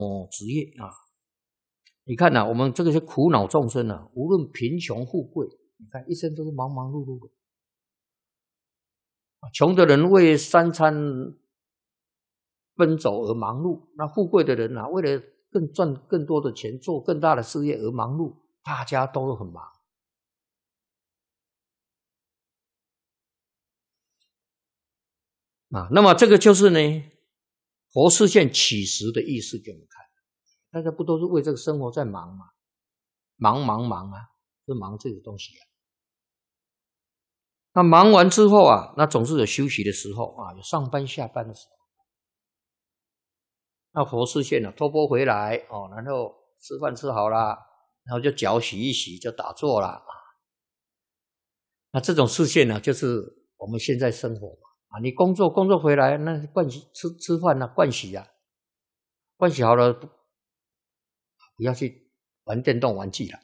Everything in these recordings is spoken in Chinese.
职业啊。你看我们这个是苦恼众生啊，无论贫穷富贵，你看一生都是忙忙碌碌的。穷的人为三餐奔走而忙碌，那富贵的人为了赚更多的钱，做更大的事业而忙碌，大家都很忙。那么这个就是呢，佛示现起时的意思给我们看。大家不都是为这个生活在忙吗？忙啊，是忙这个东西啊。那忙完之后那总是有休息的时候有上班下班的时候。那佛示现托钵回来然后吃饭吃好了，然后就脚洗一洗，就打坐了那这种示现呢，就是我们现在生活嘛你工作回来，那盥洗吃饭盥洗盥洗好了，不要去玩电动玩具了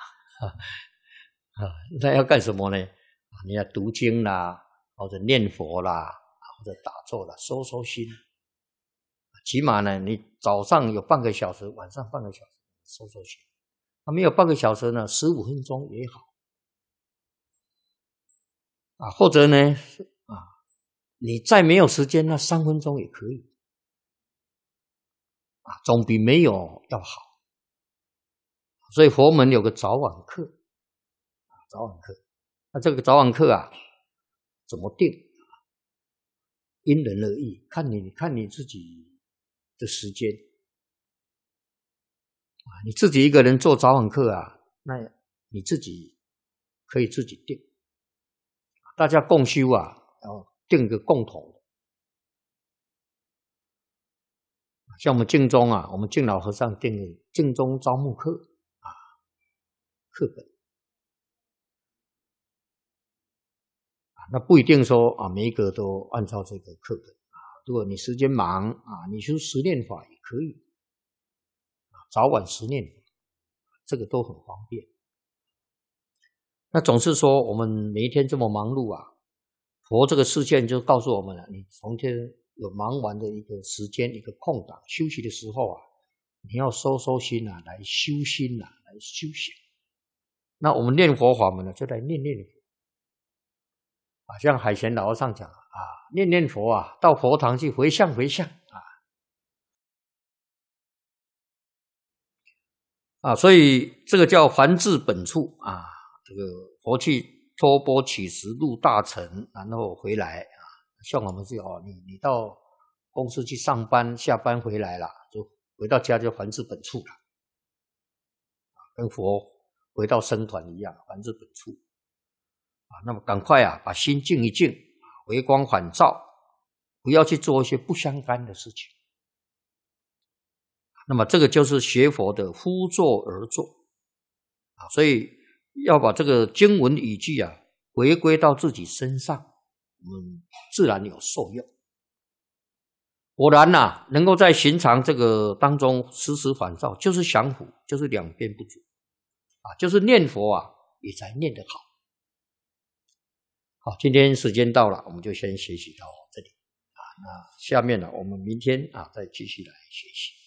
那要干什么呢？你要读经啦，或者念佛啦，或者打坐啦，收心。起码呢，你早上有半个小时，晚上半个小时收心。没有半个小时呢，15分钟也好或者呢你再没有时间，那3分钟也可以总比没有要好。所以佛门有个早晚课那这个早晚课怎么定因人而异，看你自己的时间你自己一个人做早晚课那你自己可以自己定，大家共修要定个共同的。像我们净宗我们净老和尚定的净宗招募课课本那不一定说每一个都按照这个课本如果你时间忙你修十念法也可以早晚十念法这个都很方便。那总是说我们每一天这么忙碌佛这个示现就告诉我们你从天有忙完的一个时间，一个空档休息的时候你要收心来修心来修行。那我们念佛法门就来念佛像海贤老和尚讲念佛到佛堂去回向所以这个叫还至本处这个佛去托钵乞食入大城，然后回来像我们是你到公司去上班下班回来了，就回到家就还至本处了跟佛回到僧团一样还至本处那么赶快把心静一静回光返照，不要去做一些不相干的事情。那么这个就是学佛的呼作而做所以要把这个经文语句回归到自己身上，我们自然有受用。果然能够在寻常这个当中时时返照，就是降伏，就是两边不足就是念佛也才念得好。好，今天时间到了，我们就先学习到这里那下面我们明天再继续来学习。